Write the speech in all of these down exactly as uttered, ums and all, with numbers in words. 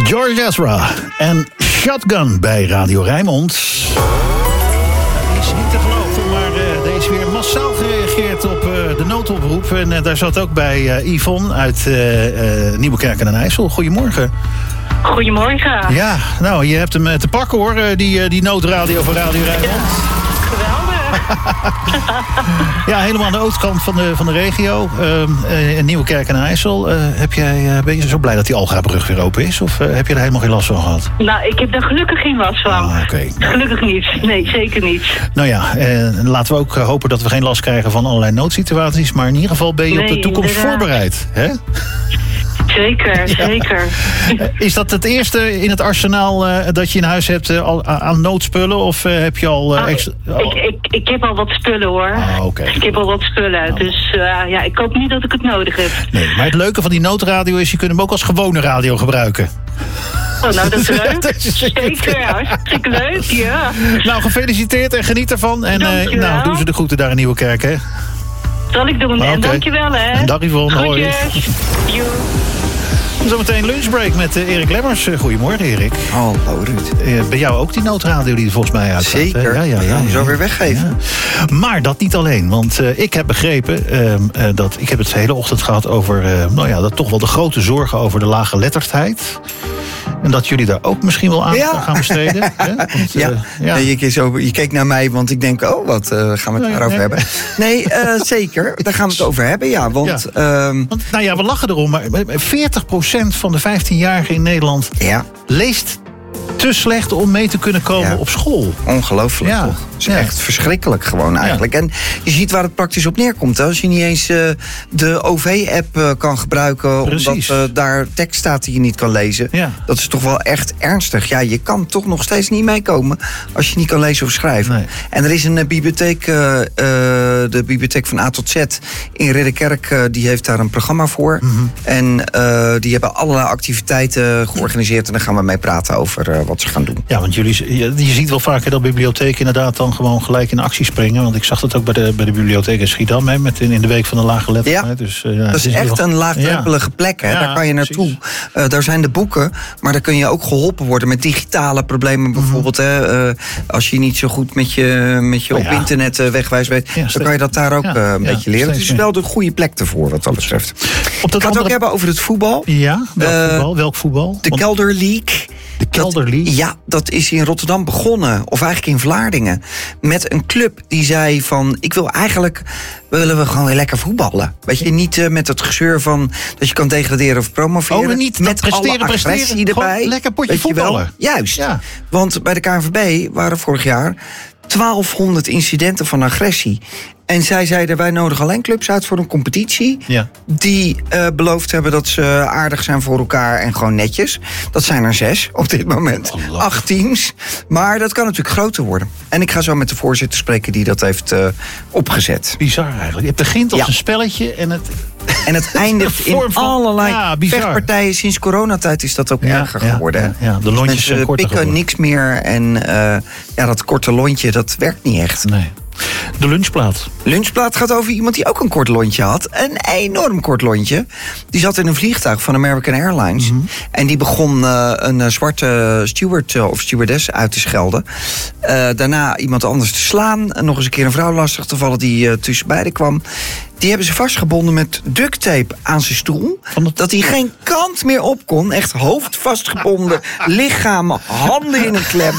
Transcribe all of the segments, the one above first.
George Ezra en Shotgun bij Radio Rijnmond. Dat is niet te geloven, maar uh, er is weer massaal gereageerd op uh, de noodoproep. En uh, daar zat ook bij uh, Yvonne uit uh, uh, Nieuwekerk aan den IJssel. Goedemorgen. Goedemorgen. Ja, nou, je hebt hem uh, te pakken hoor, uh, die, uh, die noodradio van Radio Rijnmond. Ja, geweldig. Ja, helemaal aan de oostkant van de, van de regio. Uh, uh, in Nieuwekerk aan den IJssel. Uh, heb jij, uh, ben je zo blij dat die Algabrug weer open is? Of uh, heb je er helemaal geen last van gehad? Nou, ik heb daar gelukkig geen last van. Ah, okay. Gelukkig niet. Nee, zeker niet. Nou ja, uh, laten we ook uh, hopen dat we geen last krijgen van allerlei noodsituaties. Maar in ieder geval ben je nee, op de toekomst inderdaad voorbereid. Hè? Zeker, ja. zeker. Is dat het eerste in het arsenaal uh, dat je in huis hebt uh, al, aan noodspullen? Of uh, heb je al... Uh, oh, extra... oh. ik, ik, ik heb al wat spullen hoor. Ah, okay. Ik heb al wat spullen. Oh. Dus uh, ja, ik hoop niet dat ik het nodig heb. Nee, maar het leuke van die noodradio is, je kunt hem ook als gewone radio gebruiken. Oh, nou, dat is leuk. Dat is zeker, hartstikke leuk, ja. Nou, gefeliciteerd en geniet ervan. En uh, nou, doen ze de groeten daar in Nieuwekerk, hè? Zal ik doen. Okay. En dankjewel, hè. Dag Yvonne, hoi. Zometeen lunchbreak met uh, Erik Lemmers. Uh, goedemorgen, Erik. Hallo, Ruud. Uh, bij jou ook die noodradio die er volgens mij uitgaat. Zeker. Ja, ja, ja, ja, ja. Zo weer weggeven. Ja. Maar dat niet alleen. Want uh, ik heb begrepen uh, uh, dat... Ik heb het de hele ochtend gehad over... Uh, nou ja, dat toch wel de grote zorgen over de lage letterdheid. En dat jullie daar ook misschien wel aan ja. gaan besteden. Hè? Want, uh, ja, ja. Nee, je, keek zo, je keek naar mij, want ik denk, oh, wat uh, gaan we het daarover nee, hebben? Nee, uh, zeker, daar gaan we het over hebben, ja. Want, ja. Um, want nou ja, we lachen erom, maar veertig procent van de vijftienjarigen in Nederland ja. leest te slecht om mee te kunnen komen ja. op school. Ongelooflijk, ja. toch? Het is ja. echt verschrikkelijk gewoon eigenlijk. Ja. En je ziet waar het praktisch op neerkomt. Hè? Als je niet eens uh, de O V-app uh, kan gebruiken... Precies. omdat uh, daar tekst staat die je niet kan lezen. Ja. Dat is toch wel echt ernstig. Ja, je kan toch nog steeds niet meekomen... als je niet kan lezen of schrijven. Nee. En er is een uh, bibliotheek, uh, uh, de bibliotheek van A tot Z... in Ridderkerk, uh, die heeft daar een programma voor. Mm-hmm. En uh, die hebben allerlei activiteiten georganiseerd... en daar gaan we mee praten over... Uh, wat ze gaan doen. Ja, want jullie, je, je ziet wel vaker dat bibliotheken inderdaad dan gewoon gelijk in actie springen. Want ik zag dat ook bij de, bij de bibliotheek in Schiedam, hè, met in, in de week van de lage letterdheid. Ja, dus, uh, ja, dat is, is echt wel een laagdrempelige ja. plek. Hè. Ja, daar kan je naartoe. Uh, daar zijn de boeken, maar daar kun je ook geholpen worden met digitale problemen bijvoorbeeld. Mm-hmm. Hè. Uh, als je niet zo goed met je, met je oh, op ja. internet uh, wegwijs weet, ja, dan kan je dat daar ook ja, uh, een ja, beetje leren. Het is wel de goede plek ervoor wat dat betreft. Op dat Ik ga het ook hebben over het voetbal. Ja, welk uh, voetbal? Welk voetbal? De Want... Kelder League. De Kelder League? Dat, ja, dat is in Rotterdam begonnen. Of eigenlijk in Vlaardingen. Met een club die zei van... ik wil eigenlijk... willen we gewoon weer lekker voetballen. Weet je, niet uh, met het gezeur van... dat je kan degraderen of promoveren. Oh, maar niet met presteren, alle agressie presteren. erbij. Gewoon lekker potje voetballen. Juist. Ja. Want bij de K N V B waren vorig jaar... twaalfhonderd incidenten van agressie. En zij zeiden, wij nodigen alleen clubs uit voor een competitie... Ja. die uh, beloofd hebben dat ze aardig zijn voor elkaar en gewoon netjes. Dat zijn er zes op dit moment. Oh, Acht teams. Maar dat kan natuurlijk groter worden. En ik ga zo met de voorzitter spreken die dat heeft uh, opgezet. Bizar eigenlijk. Het begint als ja. een spelletje en het... En het eindigt in van, allerlei ja, vechtpartijen. Sinds coronatijd is dat ook ja, erger ja, geworden. Ja, ja. De lontjes zijn korter pikken geworden. Niks meer. En uh, ja, dat korte lontje, dat werkt niet echt. Nee. De lunchplaat. Lunchplaat gaat over iemand die ook een kort lontje had. Een enorm kort lontje. Die zat in een vliegtuig van American Airlines. Mm-hmm. En die begon uh, een uh, zwarte steward uh, of stewardess uit te schelden. Uh, daarna iemand anders te slaan. En nog eens een keer een vrouw lastig te vallen die uh, tussen beiden kwam. Die hebben ze vastgebonden met duct tape aan zijn stoel. Het... Dat hij geen kant meer op kon. Echt hoofd vastgebonden, lichaam, handen in een klem.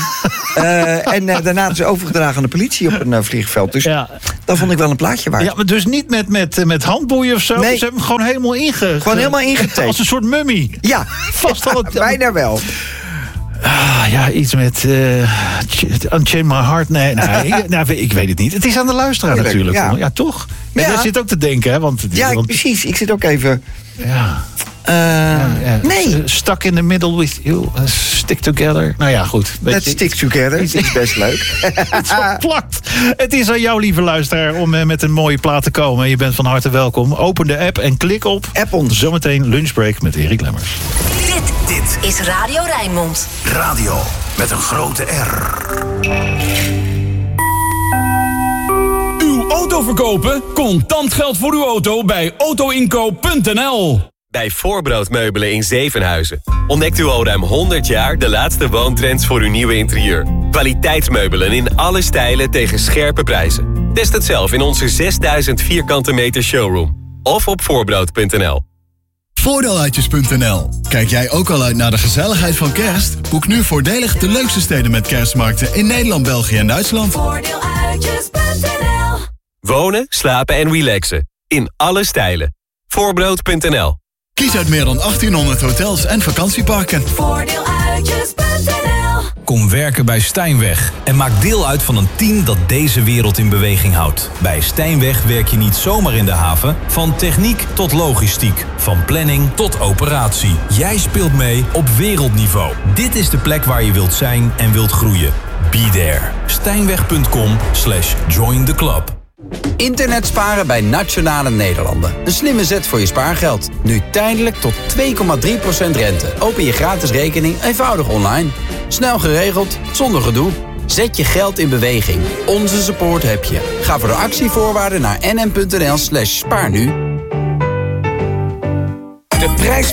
Uh, en uh, daarna hebben ze overgedragen aan de politie op een uh, vliegveld. Dus ja. dat vond ik wel een plaatje waard. Ja, maar dus niet met, met, met handboeien of zo? Nee. Ze hebben hem gewoon helemaal inge... Gewoon helemaal ingetaped. Als een soort mummie. Ja, vast ja, al het... bijna wel. Ah, ja, iets met uh, Unchain My Heart. Nee, nee ik, nou, ik weet het niet. Het is aan de luisteraar ja, natuurlijk. Ja, ja toch? En ja. Jij zit ook te denken, hè? Want, ja, want... precies. Ik zit ook even... Ja. Uh, ja, ja. Nee. Stuck in the middle with you. Uh, stick together. Nou ja, goed. Let's stick together. Dat is best leuk. Het is plakt. Het is aan jou, lieve luisteraar, om uh, met een mooie plaat te komen. Je bent van harte welkom. Open de app en klik op. App ons. Zometeen lunchbreak met Erik Lemmers. Dit, dit is Radio Rijnmond. Radio met een grote R. Uw auto verkopen? Contant geld voor uw auto bij auto inkoop punt n l. Bij Voorbroodmeubelen in Zevenhuizen ontdekt u al ruim honderd jaar de laatste woontrends voor uw nieuwe interieur. Kwaliteitsmeubelen in alle stijlen tegen scherpe prijzen. Test het zelf in onze zesduizend vierkante meter showroom. Of op voorbrood punt n l. Voordeeluitjes punt n l. Kijk jij ook al uit naar de gezelligheid van kerst? Boek nu voordelig de leukste steden met kerstmarkten in Nederland, België en Duitsland. Voordeeluitjes punt n l. Wonen, slapen en relaxen. In alle stijlen. voorbrood punt n l. Kies uit meer dan achttienhonderd hotels en vakantieparken. Voordeeluitjes punt n l. Kom werken bij Stijnweg en maak deel uit van een team dat deze wereld in beweging houdt. Bij Stijnweg werk je niet zomaar in de haven. Van techniek tot logistiek. Van planning tot operatie. Jij speelt mee op wereldniveau. Dit is de plek waar je wilt zijn en wilt groeien. Be there. Stijnweg punt com slash join the club. Internet sparen bij Nationale Nederlanden. Een slimme zet voor je spaargeld. Nu tijdelijk tot twee komma drie procent rente. Open je gratis rekening eenvoudig online. Snel geregeld, zonder gedoe. Zet je geld in beweging. Onze support heb je. Ga voor de actievoorwaarden naar n m punt n l slash spaar nu. De prijs